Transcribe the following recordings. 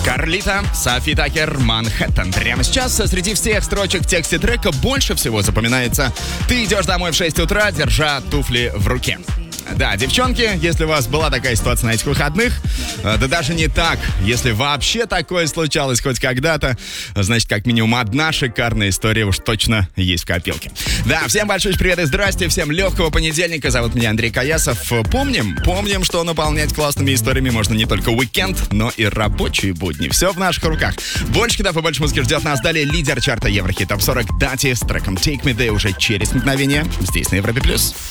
Карлита, Софи Таккер, Манхэттен. Прямо сейчас среди всех строчек в тексте трека больше всего запоминается: «Ты идешь домой в 6 утра, держа туфли в руке». Да, девчонки, если у вас была такая ситуация на этих выходных, да даже не так, если вообще такое случалось хоть когда-то, значит, как минимум одна шикарная история уж точно есть в копилке. Да, всем большой привет и здрасте, всем легкого понедельника, зовут меня Андрей Каясов. Помним, что наполнять классными историями можно не только уикенд, но и рабочие будни. Все в наших руках. Больше хитов и больше музыки ждет нас. Далее лидер чарта Еврохит Топ 40 Дати с треком Take Me There уже через мгновение здесь на Европе+.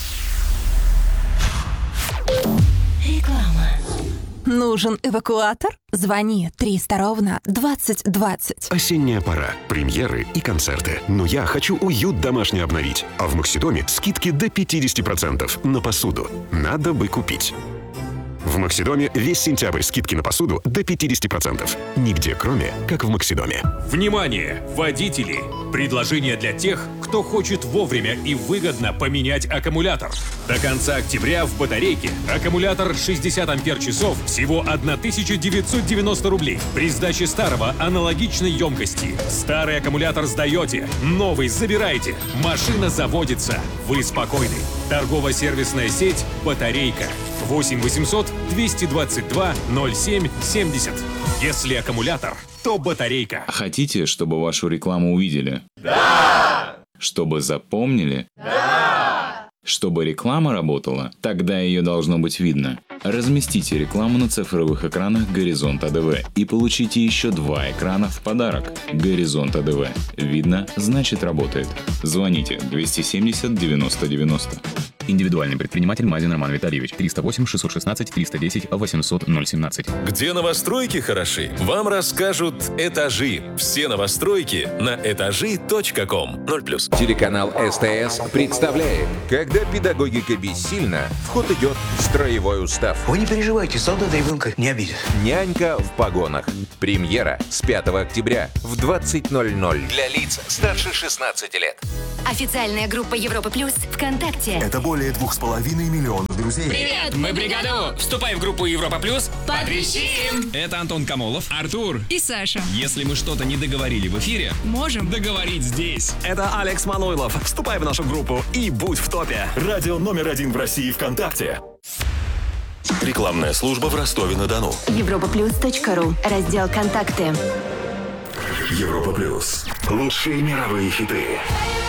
Реклама. Нужен эвакуатор? Звони 300 ровно 2020. Осенняя пора, премьеры и концерты. Но я хочу уют домашний обновить. А в Максидоме скидки до 50% на посуду. Надо бы купить. В Максидоме весь сентябрь скидки на посуду до 50%. Нигде кроме, как в Максидоме. Внимание, водители! Предложение для тех, кто хочет вовремя и выгодно поменять аккумулятор. До конца октября в батарейке аккумулятор 60 ампер-часов всего 1990 рублей. При сдаче старого аналогичной емкости. Старый аккумулятор сдаете, новый забираете. Машина заводится. Вы спокойны. Торгово-сервисная сеть «Батарейка». 8 800 222 07 70. Если аккумулятор, то батарейка. Хотите, чтобы вашу рекламу увидели? Да! Чтобы запомнили? Да! Чтобы реклама работала? Тогда ее должно быть видно. Разместите рекламу на цифровых экранах «Горизонт АДВ» и получите еще 2 экрана в подарок. «Горизонт АДВ». Видно, значит работает. Звоните 270 90 90. Индивидуальный предприниматель Мазин Роман Витальевич. 308 616 310 800 017. Где новостройки хороши, вам расскажут «Этажи». Все новостройки на этажи.ком. 0+. Телеканал СТС представляет: когда педагогика бессильна, в ход идет строевой устав. Вы не переживайте, солдат ребенка не обидит. Нянька в погонах. Премьера с 5 октября в 20:00 для лиц старше 16 лет. Официальная группа Европа Плюс ВКонтакте. Это более 2,5 миллионов друзей. Привет, мы бригаду. Вступай в группу Европа Плюс. Потрещим. Это Антон Камолов, Артур и Саша. Если мы что-то не договорили в эфире, можем договорить здесь. Это Алекс Мануйлов. Вступай в нашу группу и будь в топе. Радио номер 1 в России ВКонтакте. Рекламная служба в Ростове-на-Дону. Европаплюс.ру. Раздел «Контакты». Европа Плюс. Лучшие мировые хиты.